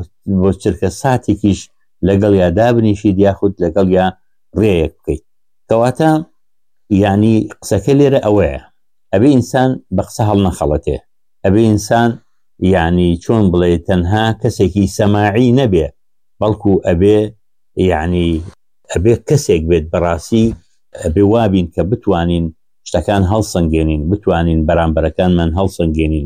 بۆ چرکە ساتێکیش لەگەڵ یا دابنیشید یاخود لەگەڵ یا ڕێیەک بکەیت. کەواتە یعنی قسەکە لێرە ئەوەیە ئەبێ ئینسان بە قسە هەڵ نەخەڵەتێ، ئەبێ ئینسان یعنی چۆن بڵێ تەنها کەسێکی سەماعی نەبێ، بەڵکو ئەبێ یعنی ئەبێ کەسێک بێت بەڕاستی ئەبێ وابین کە بتوانین شتەکان هەڵسەنگێنین، بتوانین بەرامبەرەکانمان هەڵسەنگێنین،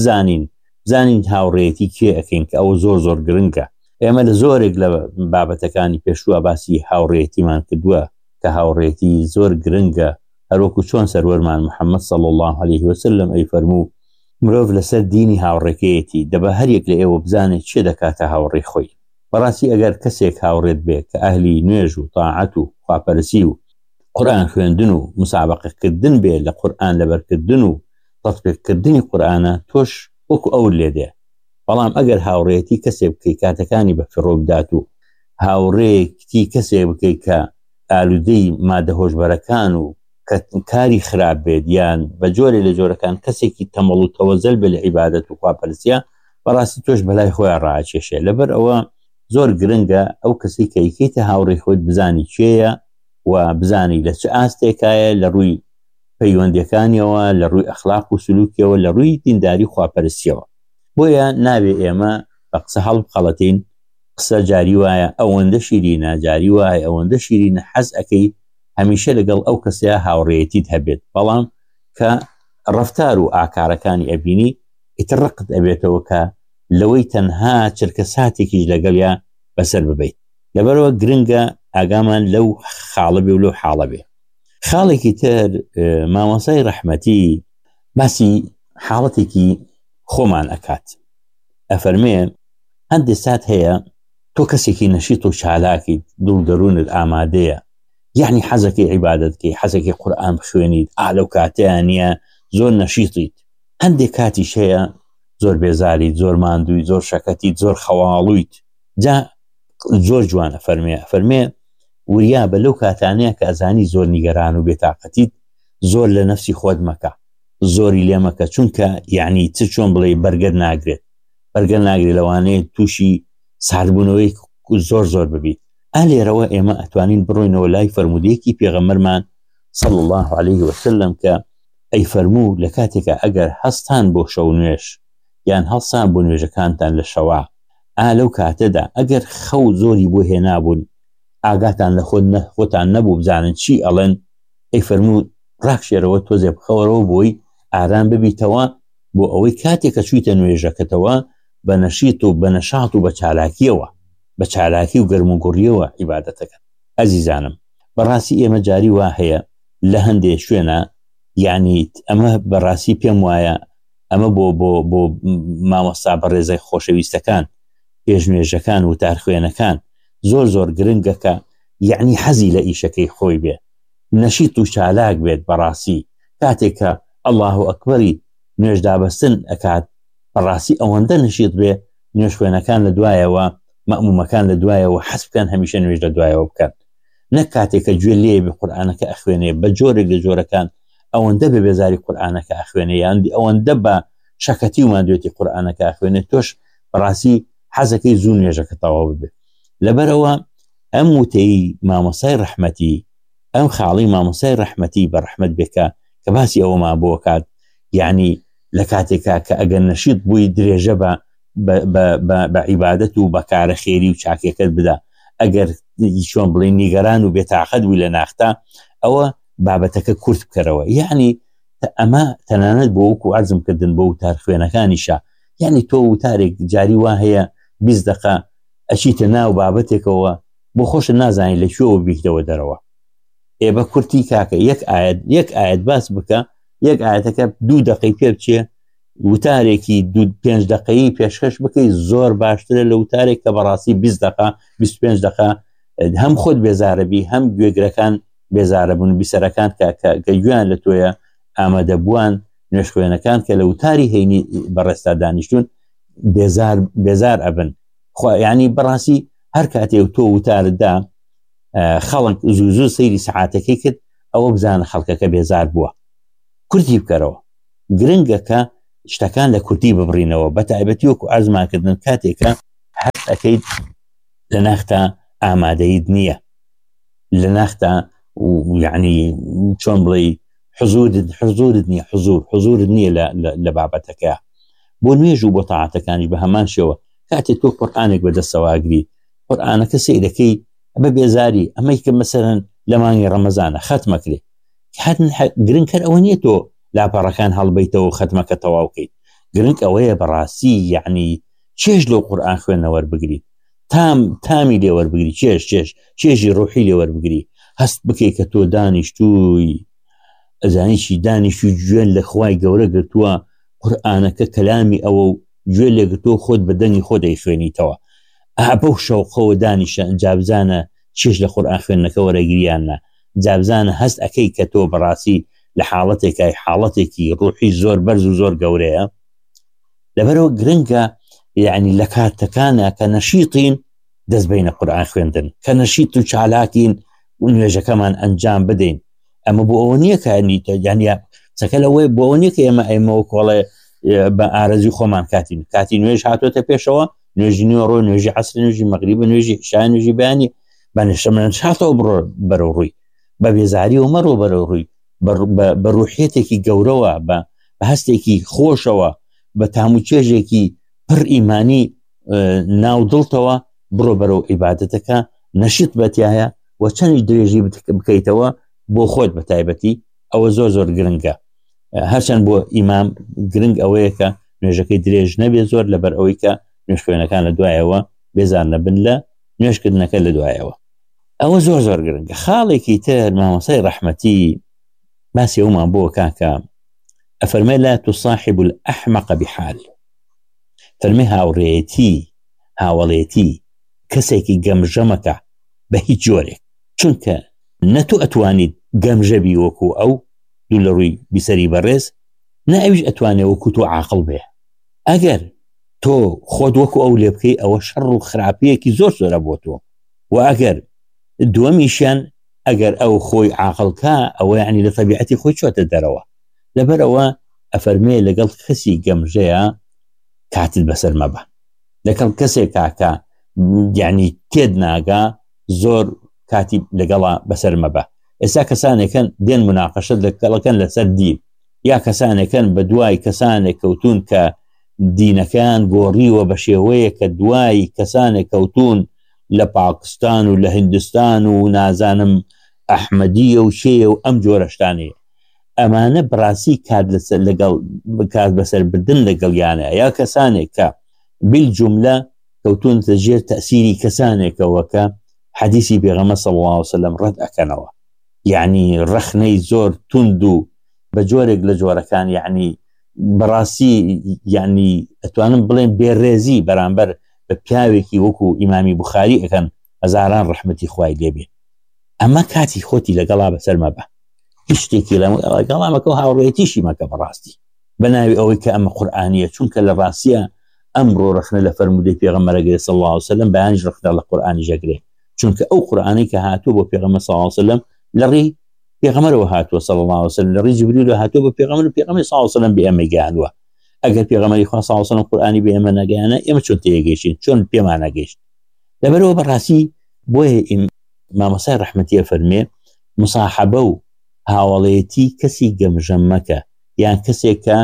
بزانین هاوڕێیەتی کێ ئەکەین کە ئەو زۆر زۆر گرنگە. ئێمە لە زۆرێک لە بابەتەکانی پێشووە باسی هاوڕێیەتیمان کردووە کە هاوڕێیەتی زۆر گرنگە، هەروەکو چۆن سەروەرمان محەممەد صلی الله عليه وسلم ئەی فەرموو مرۆڤ لەسەر دینی هاوڕێکەیەتی دەبە هەریەک لە ئێوە بزانێت چێ دەکاتە هاوڕێی خۆی. بەڕاستی ئەگەر کەسێک هاوڕێت بێ کە ئەهلی نوێژ و تاعەت و خواپەرسی و قورئان خوێندن و مسابقەکردن بێ لە قورئان لەبەرکردن و تەطبیقکردنی قورئانە، تۆش وەکو ئەو لێدێ. بەڵام ئەگەر هاوڕێتی کەسێ بکەی کاتەکانی بە فڕۆ بدات و هاوڕێکی کەسێ بکەی کە ئالودەی مادە هۆشبەرەکان و کاری خراپ بێت یان بە جۆرێ لە جۆرەکان کەسێکی تەمەڵ و تەوەزەل بێ لە عیبادەت و خواپەرستیە، بەڕاستی تۆش بەلای خۆیان ڕاکێشێ. لەبەر ئەوە زۆر گرنگە ئەو کەسی کە یکەیتە هاوڕێی خۆت بزانی کێیە و بزانی لە چه ئاستێکایە، لە ڕووی پەیوەندیەکانیەوە، لە ڕووی ئەخلاق و سلوکیەوە، لە ڕووی دینداری خواپەرستیەوە. بۆیە نابێ ئێمە بە قسە هەڵبخەڵەتین. قسە جاری وایە ئەوەندە شیرینە، جاری وایە ئەوەندە شیرینە، حەز ئەەکەی هەمیشە لەگەڵ ئەو کەسەیە هاوڕێیەتیت هەبێت، بەڵام کە ڕەفتار و ئاکارەکانی ئەبینی ئیترڕقت ئەبێتەوە کە لەوەی تەنها چرکە ساتێکیش لەگەڵیا بەسەر ببیت. لەبەرەوە گرنگە ئاگامان لەو خاڵە بێ و لەو حاڵە بێ. خاڵێکی تر مامۆسای ڕەحمەتی باسی حاڵەتێکی خۆمان ئەکات، ئەفەرمێ هەندێک سات هەیە تۆ کەسێکی نەشیط و چالاکی دڵ دەروونت ئامادەیە، یعنی حەزەکەی عیبادەتکەی، حەزەکەی قورئان بخوێنیت، لەو کاتەیە نییە زۆر نەشیطیت. هەندێک کاتیش هەیە زۆر بێزاریت، زۆر ماندووی، زۆر شەکەتیت، زۆر خەواڵوویت. جا زۆر جوانە فەرمێ وریا بە لەو کاتانەیە کە ئەزانی زۆر نیگەران و بێتاقەتیت، زۆر لە نەفسی خۆت مەکە، زۆری لێ مەکە، چونکە یعنی چۆن بڵێ بەرگەر ناگرێت لەوانەیە تووشی ساردبوونەوەی زۆر زۆر ببیت. لێرەوە ئێمە ئەتوانین بڕۆینەوە لای فەرمودەیەکی پێغەمبەرمان صلی الله عليه وسلم کە ئەی فەرموو لە کاتێکە ئەگەر هەستان بۆ شەو نوێش یان هەڵسان بۆ نوێژەکانتان لە شەوا، لەو کاتەدا ئەگەر خەو زۆری بۆ هێنابوون، ئاگاتان لە خۆتان نەبوو بزانن چی ئەڵێن، ئەی فەرموو ڕاکشێرەوە تۆزێ بخەوەرەوە بۆی ئارام ببیتەوە، بۆ ئەوەی کاتێکە چوویتە نوێژەکەتەوە بە نەشیط و بە نەشاط و بە چالاکیەوە، بە چالاکی و گەرم و گوڕیەوە عیبادەتەکە. ئەزیزانم، بەڕاستی ئێمە جاری وا هەیە لە هەندێک شوێنە، یعنی ئەمە بەڕاستی پێم وایە ئەمە بۆ مامۆستا بەڕێزەی خۆشەویستەکان، پێشنوێژەکان و تارخوێنەکان زۆر زۆر گرنگە کە یعنی حەزی لە ئیشەکەی خۆی بێ، نەشیط و چالاک بێت. بەڕاستی کاتێککە ئەڵڵاهو ئەکبەری نوێژ دابەستن ئەکات، بەڕاستی ئەوەندە نەشیط بێ نوێژ خوێنەکان لە دوایەوە، مەئمومەکان لە دوایەوە حەز بکەن هەمیشە نوێژ لە دوایەوە بکەن، نەک کاتێککە گوێ لێ بێ قورئانەکە ئەخوێنێ بە جۆرێک لە جۆرەکان ئەوەندە بێ بێزاری قورئانەکە ئەخوێنێ، یاندی ئەوەندە بە شەکەتی و مادوێتی قورئانەکە ئەخوێنێت، تۆش بەڕاستی حەزەکەی زوو نوێژەکە تەواو ببێ. لەبەرەوە ئەم وتەی مامۆسای ڕەحمەتی، ئەم خاڵی مامۆسای ڕەحمەتی بە ڕەحمەت بێکە کە باسی ئەوەما بۆ کات، یعنی لە کاتێکا کە ئەگەر نەشیط بووی درێژە بە عیبادەت و بە کارە خێری و چاکێکت بدا، ئەگەر چۆن بڵێ نیگەران و بێتاقەت بووی لە ناختا، ئەوە بابەتەکە کورت بکەرەوە. یعنی ئەمە تەنانەت بۆ وەکو عەرزم کردن بۆ وتار خوێنەکانیشە، یعنی تۆ وتارێک جاری وا هەیە 20 دقە ئەچیتە ناو بابەتێکەوە، بۆ خۆشە نازانی لەکوێوە بیکتەوە دەرەوە. بە کورتی کاکە یەک ئاەت باس بکە، یەک ئاەتەکە 2 دقەی پێ بچێ، وتارێکی 5 دقەیی پێشکەش بکەی، زۆر باشترە لە وتارێک کە بەڕاستی 20 دقە 25 دقە هەم خۆت بێزارەبی، هەم گوێگرەکان بێزارە بوون، بیسەرەکان کە گویان لە تۆیە ئامادە بووان نوێژ خوێنەکان کە لە وتاری هەینی بەڕێستا دانیشتون بێزار ئەبن. یعنی بەڕاستی هەر کاتێ تۆ وتاردا خەڵک زوو سەیری سەعاتەکەی کرد، ئەوە بزانە خەڵکەکە بێزار بووە. کورتی بکەرەوە، گرنگەکە شتەکان لە کورتی ببڕینەوە، بە تایبەتی وەکو عەرزماکردن کاتێکە هەست ئەەکەیت لە ناختا ئامادەیت نییە، لە ناختا یعنی چۆن بڵێ حزورت نییە، حزورت نییە لە بابەتەکە بۆ نوێژ و بۆ تاعاتەکانیش بە هەمان شێوە کاتێک تۆ قورئانێک بەدەستەواگری قورئانەکە سەیرەکەی بە بێزاری ئەمەی کە مەسەرەن لە مانگی ڕەمەزانە ختمەکرێ گرنگ کەر ئەوە نییە تۆ لاپەڕەکان هەڵبەیتەوە و ختمەکە تەواو بکەیت، گرنگ ئەوەیە بەڕاستی یعنی چێژ لەو قورئان خوێندنەوە وەربگری، تامی لێ وەربگری، چێژی ڕوحی لێ وەربگری، هەست بکەی کە تۆ دانیشتووی ئەزانیشی دانیشتوی گوێن لە خوای گەورە گرتووە قورئانەکە کەلامی ئەوە و گوێ لێگرتۆ خۆت بە دەنگی خۆ دەیخوێنیتەوە بەو شەوقەوە دانیشە جابزانە چێژ لە قورئان خوێندنەکە وەرەگریانە، جابزانە هەست ئەەکەی کە تۆ بەڕاستی لە حاڵەتێکی ڕوحی زۆر بەرز و زۆر گەورەیە. لەبەرەوە گرنگە یعنی لە کاتەکانە کە نەشیتین دەست بینە قورئان خوێندن، کە نەشیت و چالاکین و نوێژەکەمان ئەنجام بدەین. ئەمە بۆ ئەوە نییە کە یانیا چەکە لەوەی بۆ ئەوە نییە کە ئێمەوە کۆڵێ بە ئارەزی خۆمان کاتی نوێژ هاتوۆتە پێشەوە، نوێژی نیوەڕۆ، نوێژی عەسر، نوێژی مەغریبە، نوێژی عیشا، نوێژی بەیانی بەنشەمەند شاتەوە بڕۆ بەرەو ڕووی بە بێزاری و مەڕۆ بەرەو ڕووی بە ڕوحێتێکی گەورەوە بە هەستێکی خۆشەوە بە تاموچێژێکی پڕ ئیمانی ناودڵتەوە بڕۆ بەرەو عیبادەتەکە نەشیت بەتیایە و چەندی درێژی بکەیتەوە بۆ خۆت بە تایبەتی. ئەوە زۆر گرنگە، هەرچەند بۆ ئیمام گرنگ ئەوەیە کە نوێژەکەی درێژ نەبێ زۆر لەبەر ئەوەی کە نوێژ خوێنەکان لە دوایەوە بێزار نەبن لە نوێژکردنەکە لە دوایەوە. ئەوە زۆر گرنگە. خاڵێکی تر مامۆسای ڕەحمەتی باسی ئەومان بۆ کاکە ئەفەرمێ لا تصاحب الأحمق بحال، فەرمێ هاوڵێتی کەسێکی گەمژەمەکە بە هیچ جۆرێک، چونکە نەتو ئەتوانیت گەمژەبی وەکو ئەو دوو لە ڕووی بیسەری بەڕێز، نەئەویش ئەتوانێ وەکو تۆ عاقڵ بێ. ئەگەر تۆ خۆت وەکو ئەو لێ بکەی ئەوە شەڕ و خراپەیەکی زۆرە بۆ تۆ، و ئەگەر دووەمیشیان ئەگەر ئەو خۆی عاقڵکە ئەوە یعنی لە تەبیعەتی خۆی چۆتە دەرەوە. لەبەرەوە ئەفەرمێ لەگەڵ کەسی گەمژەیە کاتت بەسەر مەبە، لەگەڵ کەسێک کاکە یعنی تێد ناگا زۆر کاتی لەگەڵا بەسەر مەبە. ئێستا کەسانێکن دێن مناقەشە لەگەڵەکەن لەسەر دین، یا کەسانێکن بە دوای کەسانێک کەوتون کە دینەکان گۆڕیوە بە شێوەیە کە دوای کەسانێک کەوتون لە پاکستان و لە هندستان و نازانم ئەحمەدیە و شێە و ئەم جۆرەشتانەیە، ئەمانە بڕاستی کات بەسەر بردن لەگەڵیانە، یا کەسانێک کە بالجوملە کەوتون تەژێر تەسیری کەسانێکەوە کە حەدیسی پێغەمبەر صلی الله علیه وسلم ڕەت ئەکەنەوە، یعنی ڕەخنەی زۆر توند و بە جۆرێک لە جۆرەکان یعنی بەڕاستی یعنی ئەتوانم بڵێن بێڕێزی بەرامبەر بە پیاوێکی وەکو ئیمامی بوخاری ئەەکەن ئەزاران ڕەحمەتی خوای لێبێ. ئەمە کاتی خۆتی لەگەڵا بەسەر مەبە، هیچ شتێکی لەگەڵامەکە و هاوڕێتیشی مەکە بەڕاستی بەناوی ئەوەی کە ئەمە قورئانیە، چونکە لە ڕاستیە ئەمڕۆ ڕەخنە لە فەرمودەی پێغەمبەرەگەی صلی الله علیه وسلم بەیانیش ڕەخنە لە قورئانی ژەگرێ، چونکە ئەو قورئانی کە هاتووە بۆ پێغەمبەر صلی الله علیه وسلم لە ڕێی پێغەمبەرەوە هاتووە صلی الله علیه وسلم، لە ڕێی جیبریلەوە هاتووە بۆ پێغەمبەر و پێغەمبەر صلی الله علیه وسلم بە ئێمە گەیاندووە. ئەگەر پێغەمبەری خوا صلی الله علیه وسلم قورئانی بە ئێمە نەگەیانا ئێمە چۆن تێگەیشتین، چۆن پێمان نەگەیشت. لەبەرەوە بەڕاستی بۆیە مامۆسای ڕەحمەتی فەرمێ مصاحبە و هاوڵێتی کەسی گەمژەم مەکە، یان کەسێک کە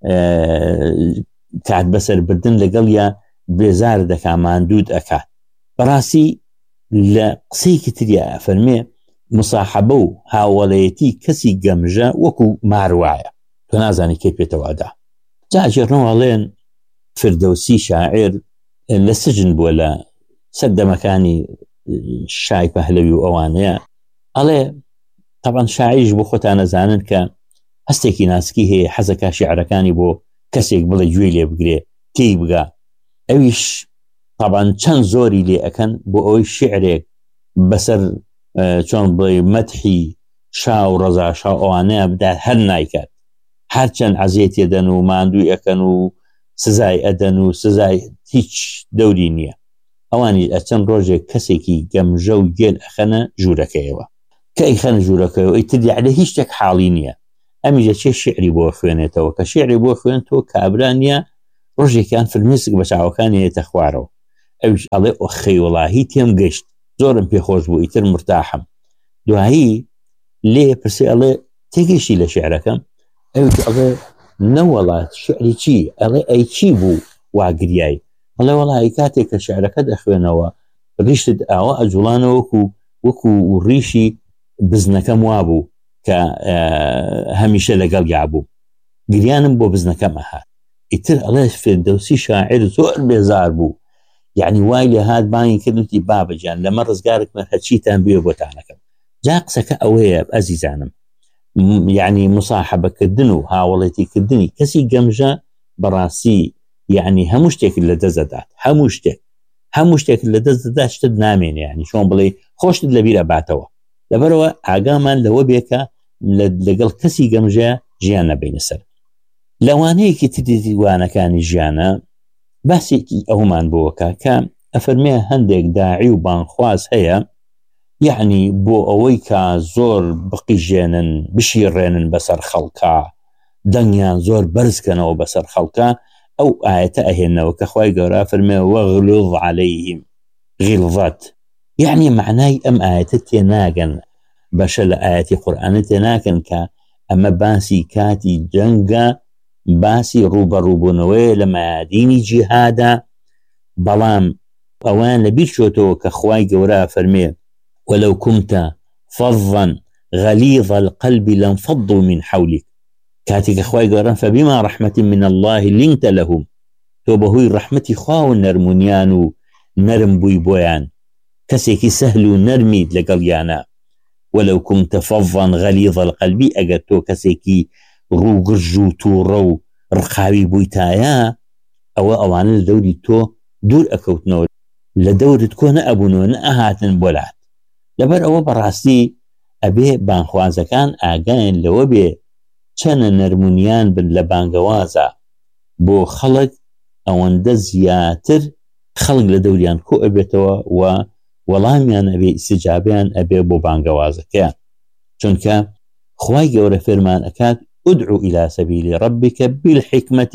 کات بەسەر بردن لەگەڵ یا بێزار دەکا ماندوود ئەکات. بەڕاستی لە قسەیەکی تریا فەرمێ مصاحبە و هاوڵێتی کەسی گەمژە وەکو ماروایە، تۆ نازانی کەی پێتەوادا. جاجێڕنەوەڵێن فردەوسی شاعر لە سجن بووە لە سەردەمەکانی شای پەهلەوی و ئەوانەیە، ئەڵێ طبعا شاعریش بۆ خۆتان نەزانن کە هەستێکی ناسکی هەیە حەزەکە شیعرەکانی بۆ کەسێک بڵێ گوێی لێ بگرێ تێی بگا، ئەویش طبعا چەند زۆری لێ ئەکەن بۆ ئەوەی شعرێک بەسەر چۆن بڵێ مەدحی شا و ڕەزا شا ئەوانەیە بدات هەر نایکات، هەرچەند عەزیەتی ئەدەن و ماندووی ئەکەن و سزای ئەدەن و سزای هیچ دەوری نییە. ئەوانی ئەچەند ڕۆژێک کەسێکی گەمژە و گێل ئەخەنە ژوورەکەیەوە، کە ئەیخەنە ژوورەکەیەوە ئیتر عەلە هیچ شتێک حاڵی نییە، ئەمیجە چێ شعری بۆ خوێنێتەوە، کە شعری بۆ خوێنتەوە کابرانیە ڕۆژێکیان فرمێسک بە چاوەکانی هێتە خوارەوە، ئەوش ئەڵێ خەیوەڵاهی تێم گەشت زۆرم پێخۆش بوو ئیتر مرتاحم دوایی لێ پرسێ ئەڵێ تێگەشتی لە شعرەکەم ئەوش ئەڵێ نەوەڵات شعری چی ئەڵێ ئەی چی بوو واگریایی ئەڵێ وەڵی کاتێک کە شعرەکە دەخوێنەوە ڕیشت ئاوە ئەجوڵانە وەکو ڕیشی بزنەکەم وابوو کە هەمیشە لەگەڵ یابوو گریانم بۆ بزنەکەم ئەهات ئیتر ئەڵێ فردەوسی شاعر زۆر بێزار بوو یعنی وای لێ هات بانگی کردوتی بابەجان لەمە ڕزگارێکمە هەرچیتان بێ بۆتانەکەم جا قسەکە ئەوەیە ئەزیزانم یعنی مساحبەکردن و هاوڵێتیکردنی کەسی گەمژە بەڕاستی یعنی هەموو شتێک لە دەستدات هەموو شتێک لە دەست دەدا شتت نامێنێ ینی چۆن بڵێ خۆشت لەبیرە باتەوە لەبەرەوە ئاگامان لەوە بێکە لەگەڵ کەسی گەمژە ژیان نەبینە سەر لەوانەیەکی تری وانەکانی ژیانە باسێکی ئەومان بۆکە کە ئەفەرمێ هەندێک داعی و بانخواز هەیە یعنی بۆ ئەوەی کە زۆر بقیژێنن بشیڕێنن بەسەر خەڵکا دەنگیان زۆر بەرزکەنەوە بەسەر خەڵکا ئەو ئاەتە ئەهێنەوە کە خوای گەورە فەرمێ وەغلظ عەلەیهیم غیڵظەت یعنی معنای ئەم ئاەتە تێناگەن بەشە لە ئاەتی قورئانە تێناکەن کە ئەمە باسی کاتی جەنگە باسی ڕوبەڕووبوونەوەی لە مەیادینی جیهادا بەڵام ئەوان لەبیر چۆتەوە کە خوای گەورە فەرمێ ولو كنت فظا غليظ القلب لانفضوا من حولك كاتك اخوي قرن فبما رحمة من الله لنت لهم تو بهوي رحمتي خواو نرمونيان نرم بوي بويان كسيكي سهل نرمي لقليانا ولو كنت فظا غليظ القلب اجتو كسيكي روغرجو تورو رقاوي بويتايا او اوان لدوري تو دور اكوتنو لدوري تكون ابونو نأهاتن بولات لەبەر ئەوە بەڕاستی ئەبێ بانخوازەکان ئاگایان لەوە بێ چەنە نەرمونیان بن لە بانگەوازە بۆ خەڵک ئەوەندە زیاتر خەڵک لە دەوریان کۆ ئەبێتەوە و وەڵامیان ئەبێ ئیسجابیان ئەبێ بۆ بانگەوازەکەیان چونکە خوای گەورە فێرمان ئەکات ادعو إلى سبيل ربك بالحكمة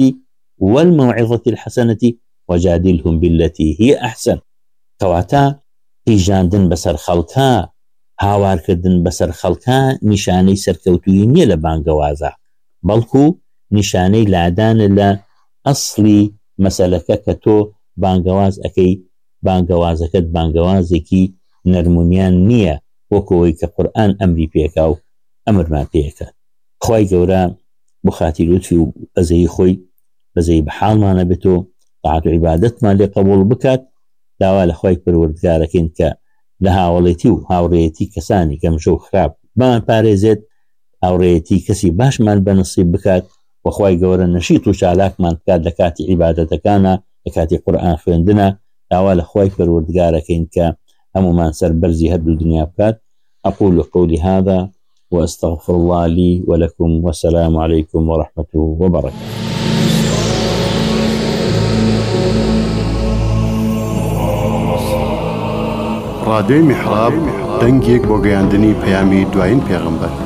والموعظة الحسنة وجادلهم بالتي هي أحسن کەواتە قیژاندن بەسەر خەڵکا هاوارکردن بەسەر خەڵکا نیشانەی سەرکەوتووی نییە لە بانگەوازە بەڵکو نیشانەی لادانە لە ئەسڵی مەسەلەکە کە تۆ بانگەواز ئەەکەی بانگەوازەکەت بانگەوازێکی نەرمونیان نییە وەکەوەی کە قورئان ئەمری پێکا و ئەمرمان پێەکە خوای گەورە بۆ خاتی لوتفی و بەزەی خۆی بەزەی بەحاڵمانە بێتەوە تاعات و عیبادەتمان لێ قبوڵ بکات داوا لە خوای پەروەردگارەکەین کە لە هاوڵێتی و هاوڕێتی کەسانی گەمژە و خراپ بمان پارێزێت هاوڕێتی کەسی باشمان بەنسیب بکات و خوای گەورە نەشیط و چالاکمان بکات لە کاتی عیبادەتەکانە لە کاتی قورئان خوێندنە داوا لە خوای پەروەردگارەکەین کە هەمومان سەر بەرزی هەردوو دنیا بکات أقول قولي هذا وأستغفر الله لي ولكم والسلام عليكم ورحمة وبركاته. رادیۆی میحراب دەنگێک بۆ گەیاندنی پەیامی دوایین پێغەمبەر